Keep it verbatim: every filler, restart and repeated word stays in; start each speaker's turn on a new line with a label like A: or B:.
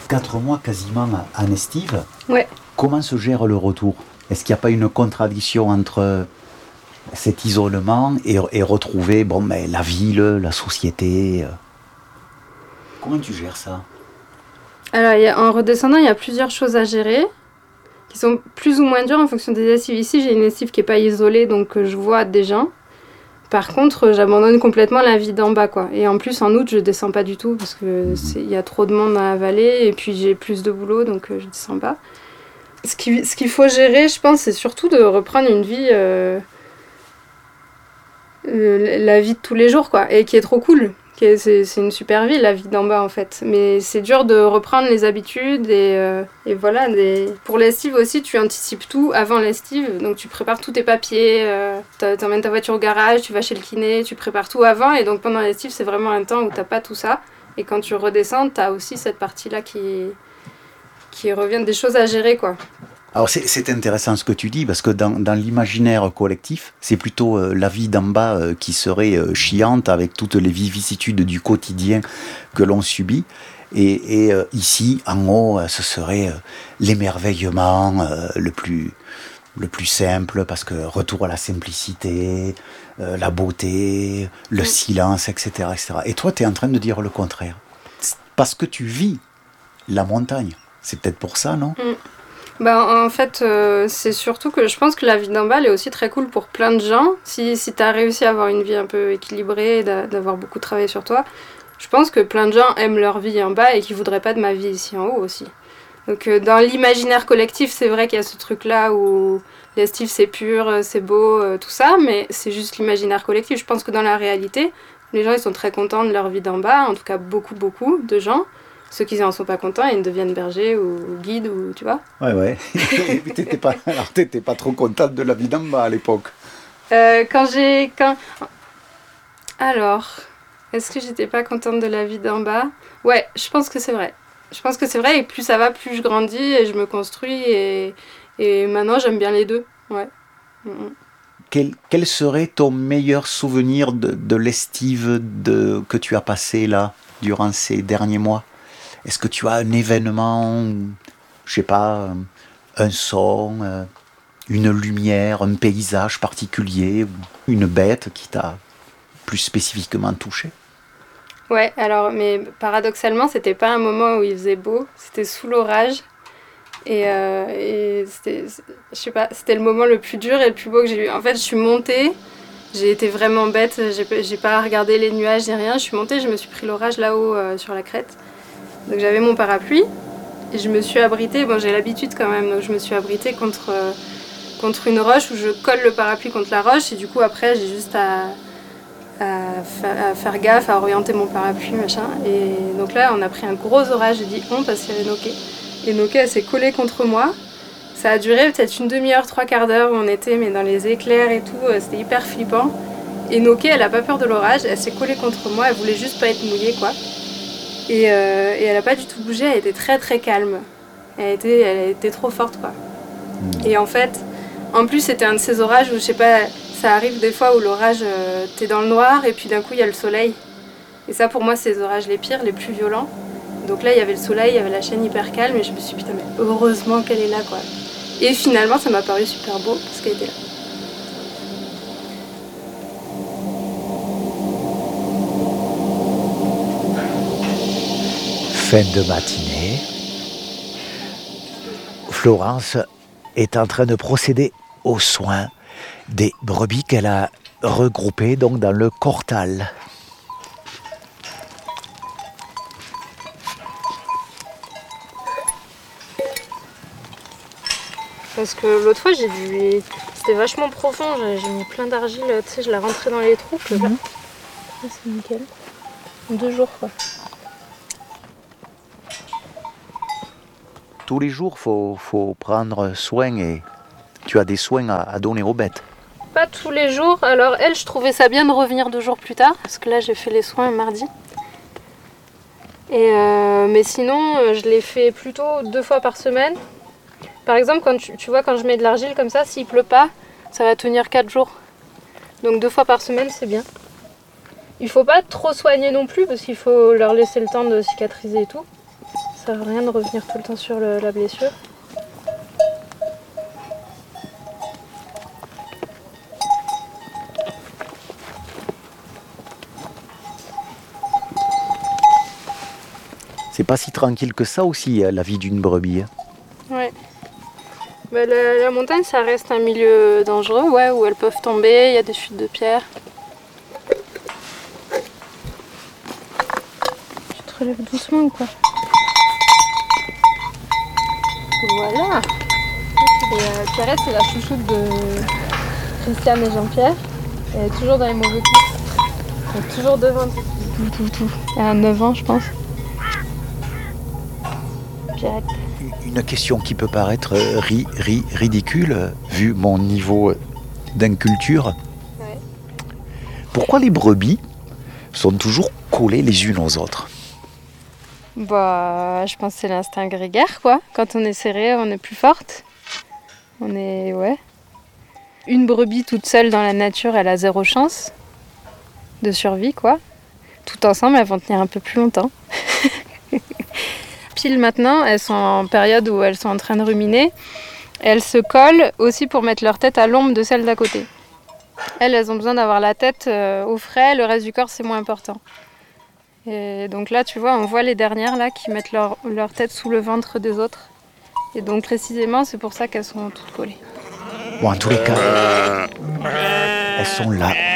A: quatre mois quasiment en estive.
B: Ouais.
A: Comment se gère le retour? Est-ce qu'il n'y a pas une contradiction entre cet isolement et, et retrouver bon, ben, la ville, la société? Comment tu gères ça?
B: Alors, y a, en redescendant, il y a plusieurs choses à gérer qui sont plus ou moins dures en fonction des estives. Ici, j'ai une estive qui n'est pas isolée, donc euh, je vois des gens. Par contre, j'abandonne complètement la vie d'en bas, quoi. Et en plus, en août, je descends pas du tout parce que c'est, y a trop de monde à avaler et puis j'ai plus de boulot, donc euh, je descends pas. Ce, qui, ce qu'il faut gérer, je pense, c'est surtout de reprendre une vie, euh, euh, la vie de tous les jours, quoi, et qui est trop cool. Qui est, c'est, c'est une super vie, la vie d'en bas, en fait. Mais c'est dur de reprendre les habitudes et, euh, et voilà. Des... Pour l'estive aussi, tu anticipes tout avant l'estive, donc tu prépares tous tes papiers, euh, t'emmènes ta voiture au garage, tu vas chez le kiné, tu prépares tout avant, et donc pendant l'estive, c'est vraiment un temps où t'as pas tout ça. Et quand tu redescends, t'as aussi cette partie-là qui, qui revient des choses à gérer, quoi.
A: Alors c'est, c'est intéressant ce que tu dis, parce que dans, dans l'imaginaire collectif, c'est plutôt euh, la vie d'en bas euh, qui serait euh, chiante, avec toutes les vicissitudes du quotidien que l'on subit. Et, et euh, ici, en haut, euh, ce serait euh, l'émerveillement euh, le plus, le plus simple, parce que retour à la simplicité, euh, la beauté, le silence, et cetera, et cetera. Et toi, tu es en train de dire le contraire. Parce que tu vis la montagne. C'est peut-être pour ça, non ?
B: Mm. Bah, en fait, euh, c'est surtout que je pense que la vie d'en bas, elle est aussi très cool pour plein de gens. Si, si tu as réussi à avoir une vie un peu équilibrée, d'a, d'avoir beaucoup travaillé sur toi, je pense que plein de gens aiment leur vie en bas et qu'ils voudraient pas de ma vie ici en haut aussi. Donc euh, dans l'imaginaire collectif, c'est vrai qu'il y a ce truc-là où l'estive c'est pur, c'est beau, euh, tout ça, mais c'est juste l'imaginaire collectif. Je pense que dans la réalité, les gens ils sont très contents de leur vie d'en bas, en tout cas beaucoup, beaucoup de gens. Ceux qui n'en sont pas contents, ils deviennent bergers ou guides, ou tu vois.
A: Ouais, ouais. t'étais pas, alors t'étais pas trop contente de la vie d'en bas à l'époque.
B: Euh, quand j'ai... Quand... Alors, est-ce que j'étais pas contente de la vie d'en bas ? Ouais, je pense que c'est vrai. Je pense que c'est vrai, et plus ça va, plus je grandis, et je me construis, et, et maintenant j'aime bien les deux. Ouais. Mm-hmm.
A: Quel, quel serait ton meilleur souvenir de, de l'estive de, que tu as passé là, durant ces derniers mois ? Est-ce que tu as un événement, je sais pas, un son, une lumière, un paysage particulier, une bête qui t'a plus spécifiquement touché ?
B: Ouais, alors, mais paradoxalement, c'était pas un moment où il faisait beau, c'était sous l'orage. Et, euh, et c'était, je sais pas, c'était le moment le plus dur et le plus beau que j'ai eu. En fait, je suis montée, j'ai été vraiment bête, j'ai, j'ai pas regardé les nuages ni rien. Je suis montée, je me suis pris l'orage là-haut euh, sur la crête. Donc j'avais mon parapluie et je me suis abritée, bon j'ai l'habitude quand même, donc je me suis abritée contre, euh, contre une roche où je colle le parapluie contre la roche et du coup après j'ai juste à, à, fa- à faire gaffe, à orienter mon parapluie machin. Et donc là on a pris un gros orage, j'ai dit on parce qu'il y avait Noké. Et Noké elle s'est collée contre moi. Ça a duré peut-être une demi-heure, trois quarts d'heure où on était mais dans les éclairs et tout, c'était hyper flippant. Et Noké elle a pas peur de l'orage, elle s'est collée contre moi, elle voulait juste pas être mouillée quoi. Et, euh, et elle a pas du tout bougé, elle était très très calme. Elle était, elle était trop forte quoi. Et en fait, en plus c'était un de ces orages où je sais pas, ça arrive des fois où l'orage, euh, t'es dans le noir et puis d'un coup il y a le soleil. Et ça pour moi c'est les orages les pires, les plus violents. Donc là il y avait le soleil, il y avait la chaîne hyper calme et je me suis dit putain mais heureusement qu'elle est là quoi. Et finalement ça m'a paru super beau parce qu'elle était là.
A: Fin de matinée. Florence est en train de procéder aux soins des brebis qu'elle a regroupées donc dans le cortal.
B: Parce que l'autre fois j'ai vu, c'était vachement profond, j'ai, j'ai mis plein d'argile, tu sais, je l'ai rentré dans les trous. Mm-hmm. Là. Ah, c'est nickel. Deux jours quoi.
A: Tous les jours, il faut, faut prendre soin et tu as des soins à, à donner aux bêtes.
B: Pas tous les jours. Alors elle, je trouvais ça bien de revenir deux jours plus tard, parce que là j'ai fait les soins mardi. Et euh, mais sinon, je les fais plutôt deux fois par semaine. Par exemple, quand tu, tu vois, quand je mets de l'argile comme ça, s'il pleut pas, ça va tenir quatre jours. Donc deux fois par semaine, c'est bien. Il faut pas trop soigner non plus, parce qu'il faut leur laisser le temps de cicatriser et tout. sert à rien de revenir tout le temps sur le, la blessure.
A: C'est pas si tranquille que ça aussi, la vie d'une brebis.
B: Ouais. Bah, la, la montagne, ça reste un milieu dangereux, ouais, où elles peuvent tomber, il y a des chutes de pierres. Tu te relèves doucement ou quoi? Voilà. Et, euh, Pierrette, c'est la chouchoute de Christiane et Jean-Pierre. Elle est toujours dans les mauvais coups. Elle est toujours devant tout, tout, tout, tout. Elle a neuf ans, je pense. Pierrette.
A: Une question qui peut paraître ri, ri, ridicule, vu mon niveau d'inculture.
B: Ouais.
A: Pourquoi les brebis sont toujours collées les unes aux autres?
B: Bah, je pense que c'est l'instinct grégaire, quoi. Quand on est serré, on est plus forte. On est... ouais. Une brebis toute seule dans la nature, elle a zéro chance de survie, quoi. Tout ensemble, elles vont tenir un peu plus longtemps. Pile maintenant, elles sont en période où elles sont en train de ruminer. Elles se collent aussi pour mettre leur tête à l'ombre de celle d'à côté. Elles, elles ont besoin d'avoir la tête euh, au frais, le reste du corps, c'est moins important. Et donc là, tu vois, on voit les dernières là qui mettent leur, leur tête sous le ventre des autres. Et donc précisément, c'est pour ça qu'elles sont toutes collées.
A: Bon, en tous les cas, elles sont là